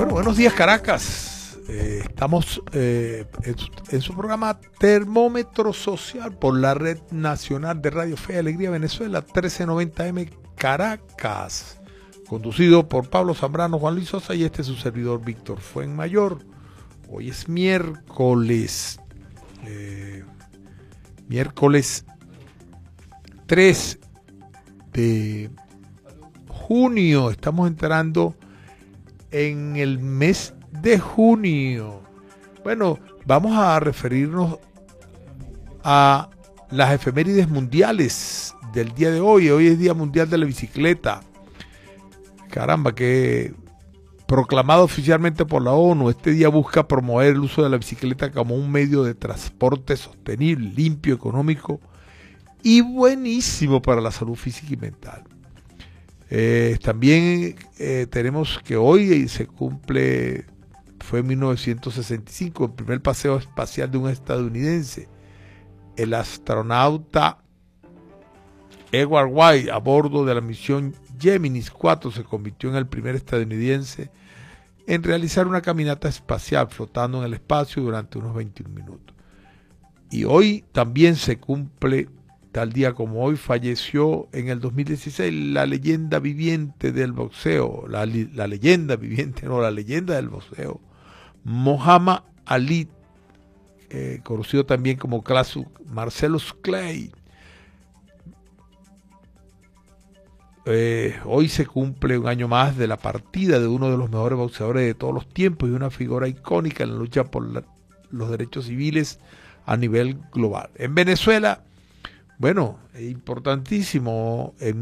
Bueno, buenos días Caracas. Estamos en su programa Termómetro Social por la Red Nacional de Radio Fe y Alegría Venezuela, 1390M Caracas, conducido por Pablo Zambrano, Juan Luis Sosa y este es su servidor Víctor Fuenmayor. Hoy es miércoles 3 de junio. Estamos entrando en el mes de junio. Bueno, vamos a referirnos a las efemérides mundiales del día de hoy. Hoy es Día Mundial de la Bicicleta. Caramba, que proclamado oficialmente por la ONU, este día busca promover el uso de la bicicleta como un medio de transporte sostenible, limpio, económico y buenísimo para la salud física y mental. También tenemos que hoy se cumple, fue en 1965, el primer paseo espacial de un estadounidense. El astronauta Edward White, a bordo de la misión Gemini 4, se convirtió en el primer estadounidense en realizar una caminata espacial flotando en el espacio durante unos 21 minutos. Y hoy también se cumple, tal día como hoy, falleció en el 2016 la leyenda viviente del boxeo, la leyenda del boxeo, Muhammad Ali, conocido también como Marcellus Clay. Hoy se cumple un año más de la partida de uno de los mejores boxeadores de todos los tiempos y una figura icónica en la lucha por los derechos civiles a nivel global. En Venezuela, bueno, importantísimo, en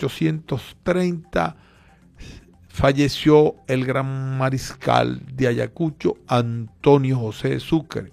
1830 falleció el gran mariscal de Ayacucho, Antonio José Sucre.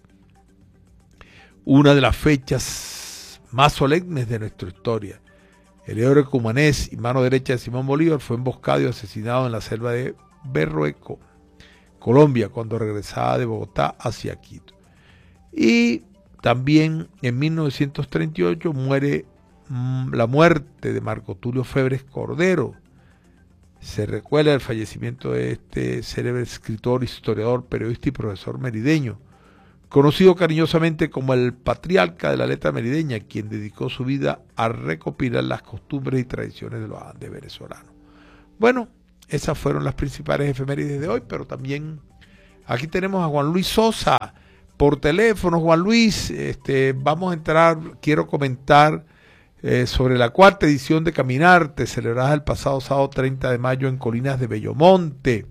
Una de las fechas más solemnes de nuestra historia. El héroe cumanés y mano derecha de Simón Bolívar fue emboscado y asesinado en la selva de Berrueco, Colombia, cuando regresaba de Bogotá hacia Quito. Y también en 1938 muere la muerte de Marco Tulio Febres Cordero. Se recuerda el fallecimiento de este célebre escritor, historiador, periodista y profesor merideño, conocido cariñosamente como el patriarca de la letra merideña, quien dedicó su vida a recopilar las costumbres y tradiciones de los Andes venezolanos. Bueno, esas fueron las principales efemérides de hoy, pero también aquí tenemos a Juan Luis Sosa por teléfono. Juan Luis, vamos a entrar, quiero comentar sobre la cuarta edición de Caminarte, celebrada el pasado sábado 30 de mayo en Colinas de Bellomonte,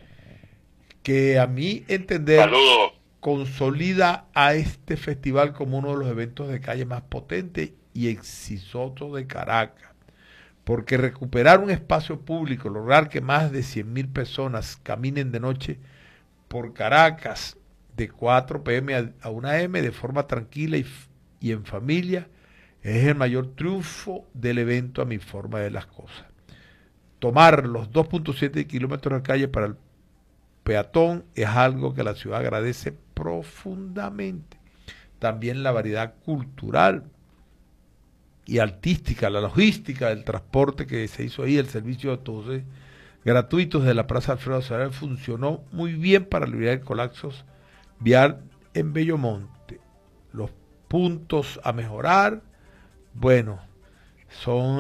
que a mi entender... Saludos. Consolida a este festival como uno de los eventos de calle más potentes y exitosos de Caracas, porque recuperar un espacio público, lograr que más de 100.000 personas caminen de noche por Caracas de 4 p.m. a 1 a.m. de forma tranquila y en familia, es el mayor triunfo del evento a mi forma de las cosas. Tomar los 2.7 kilómetros de calle para el peatón es algo que la ciudad agradece profundamente. También la variedad cultural y artística, la logística del transporte que se hizo ahí, el servicio de autobuses gratuitos de la Plaza Alfredo Sarabia funcionó muy bien para liberar el colapso vial en Bellomonte. Los puntos a mejorar, bueno, son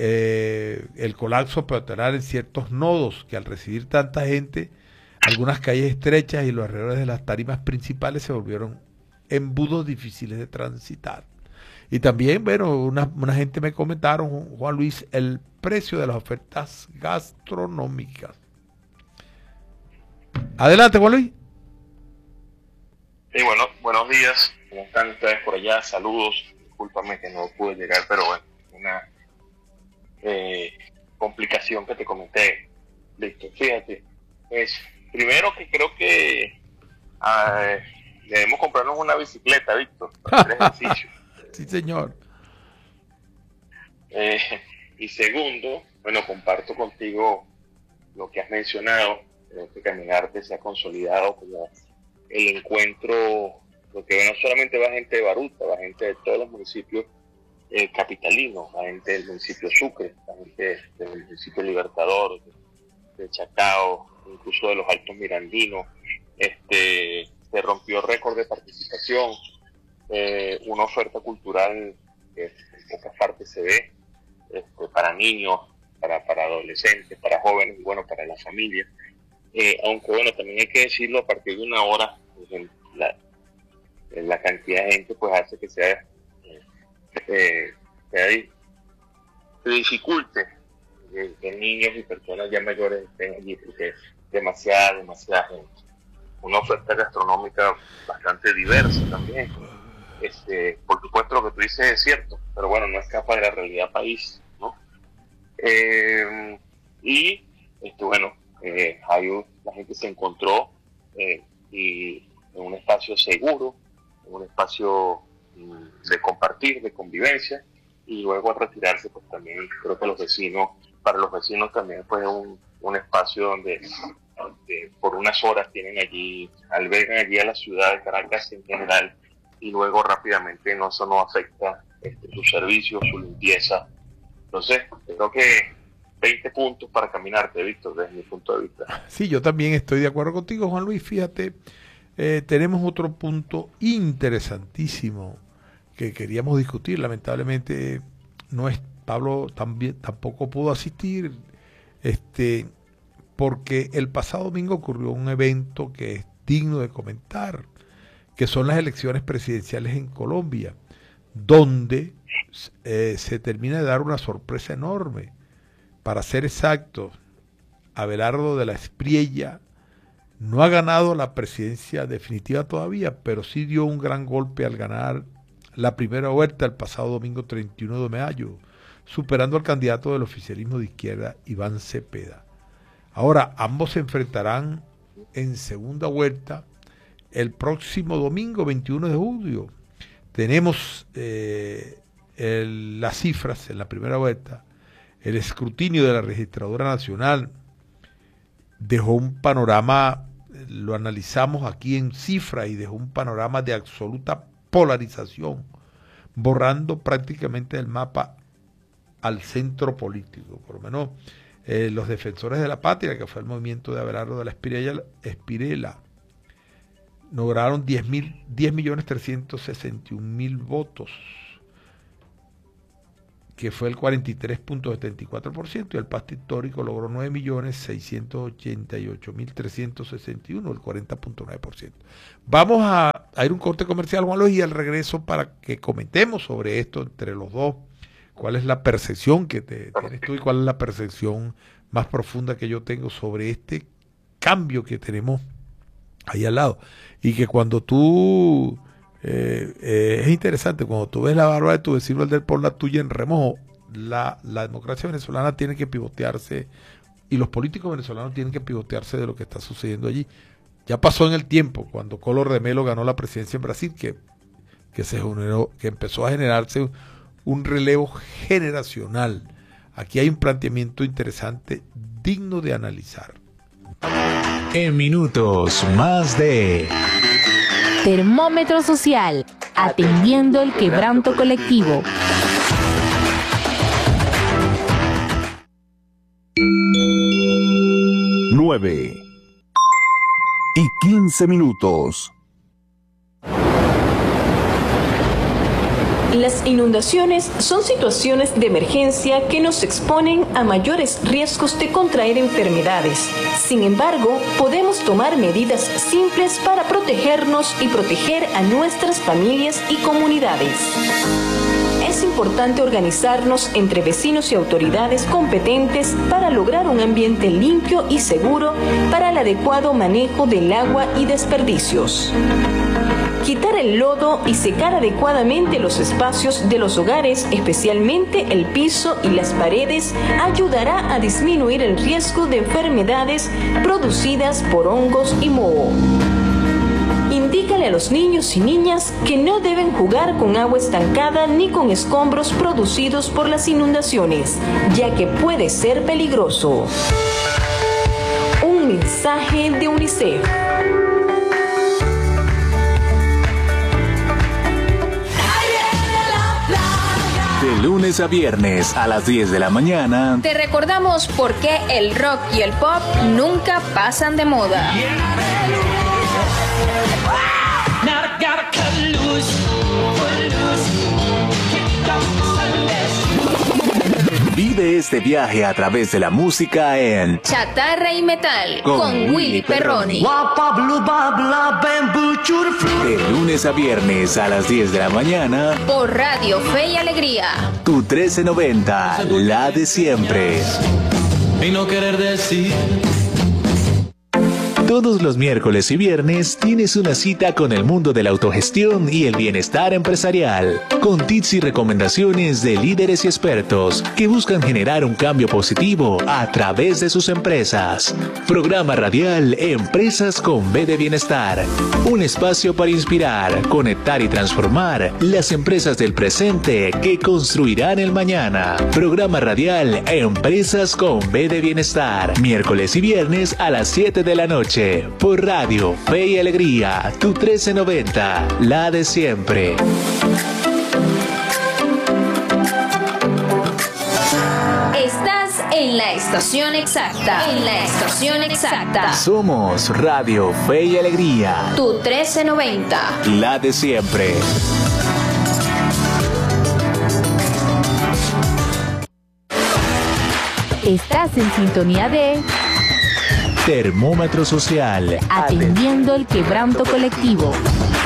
el colapso peatonal en ciertos nodos que al recibir tanta gente, algunas calles estrechas y los alrededores de las tarimas principales se volvieron embudos difíciles de transitar. Y también, bueno, una gente me comentaron, Juan Luis, el precio de las ofertas gastronómicas. Adelante, Juan Luis. Sí, bueno, buenos días. ¿Cómo están ustedes por allá? Saludos. Discúlpame que no pude llegar, pero bueno, una complicación que te comenté, Víctor. Fíjate, primero que creo que debemos comprarnos una bicicleta, Víctor, para hacer ejercicio. Sí, señor. Y segundo, bueno, comparto contigo lo que has mencionado. Creo que Caminarte se ha consolidado como el encuentro, porque no solamente va gente de Baruta, va gente de todos los municipios capitalinos, va gente del municipio Sucre, va gente del municipio Libertador, de Chacao, incluso de los Altos Mirandinos. Se rompió récord de participación, una oferta cultural que en pocas partes se ve, para niños, para adolescentes, para jóvenes y bueno, para la familia. Aunque bueno, también hay que decirlo, a partir de una hora, la cantidad de gente pues hace que se dificulte que niños y personas ya mayores estén allí, porque es demasiada gente. Una oferta gastronómica bastante diversa también. Por supuesto lo que tú dices es cierto, pero bueno, no escapa de la realidad país, ¿no? La gente se encontró y en un espacio seguro, en un espacio de compartir, de convivencia, y luego al retirarse pues también creo que para los vecinos también fue un espacio donde por unas horas albergan allí a la ciudad de Caracas en general, y luego rápidamente eso no afecta su servicio, su limpieza. Entonces creo que 20 puntos para caminarte, Víctor, desde mi punto de vista. Sí, yo también estoy de acuerdo contigo, Juan Luis. Fíjate, tenemos otro punto interesantísimo que queríamos discutir. Lamentablemente Pablo tampoco pudo asistir, porque el pasado domingo ocurrió un evento que es digno de comentar, que son las elecciones presidenciales en Colombia, donde se termina de dar una sorpresa enorme. Para ser exactos, Abelardo de la Espriella no ha ganado la presidencia definitiva todavía, pero sí dio un gran golpe al ganar la primera vuelta el pasado domingo 31 de mayo, superando al candidato del oficialismo de izquierda, Iván Cepeda. Ahora, ambos se enfrentarán en segunda vuelta el próximo domingo 21 de julio. Tenemos las cifras en la primera vuelta. El escrutinio de la Registradora Nacional dejó un panorama, lo analizamos aquí en cifra, y dejó un panorama de absoluta polarización, borrando prácticamente el mapa al centro político. Por lo menos los defensores de la patria, que fue el movimiento de Abelardo de la Espriella, lograron 10.361.000 votos, que fue el 43.74%, y el pacto histórico logró 9.688.361, el 40.9%. Vamos a ir un corte comercial, Juan Luis, y al regreso para que comentemos sobre esto entre los dos. ¿Cuál es la percepción que tienes tú y cuál es la percepción más profunda que yo tengo sobre este cambio que tenemos ahí al lado? Y que cuando tú... es interesante, cuando tú ves la barba de tu vecino al del por la tuya en remojo, la democracia venezolana tiene que pivotearse, y los políticos venezolanos tienen que pivotearse de lo que está sucediendo allí. Ya pasó en el tiempo, cuando Collor de Mello ganó la presidencia en Brasil, que empezó a generarse un relevo generacional. Aquí hay un planteamiento interesante, digno de analizar. En minutos, más de Termómetro Social, atendiendo el quebranto colectivo. 9:15. Las inundaciones son situaciones de emergencia que nos exponen a mayores riesgos de contraer enfermedades. Sin embargo, podemos tomar medidas simples para protegernos y proteger a nuestras familias y comunidades. Es importante organizarnos entre vecinos y autoridades competentes para lograr un ambiente limpio y seguro para el adecuado manejo del agua y desperdicios. Quitar el lodo y secar adecuadamente los espacios de los hogares, especialmente el piso y las paredes, ayudará a disminuir el riesgo de enfermedades producidas por hongos y moho. Indícale a los niños y niñas que no deben jugar con agua estancada ni con escombros producidos por las inundaciones, ya que puede ser peligroso. Un mensaje de UNICEF. de lunes lunes a viernes a las 10 de la mañana. Te recordamos por qué el rock y el pop nunca pasan de moda. Vive este viaje a través de la música en Chatarra y Metal con Willy Perroni. De lunes a viernes a las 10 de la mañana Por Radio Fe y Alegría. Tu 1390, la de siempre. Y no querer decir. Todos los miércoles y viernes tienes una cita con el mundo de la autogestión y el bienestar empresarial, con tips y recomendaciones de líderes y expertos que buscan generar un cambio positivo a través de sus empresas. Programa radial Empresas con B de Bienestar, un espacio para inspirar, conectar y transformar las empresas del presente que construirán el mañana. Programa radial Empresas con B de Bienestar, miércoles y viernes a las 7 de la noche. Por Radio Fe y Alegría, tu 1390, la de siempre. Estás en la estación exacta. En la estación exacta. Somos Radio Fe y Alegría, Tu 1390. la de siempre. Estás en sintonía de Termómetro Social. Atendiendo el Quebranto Colectivo.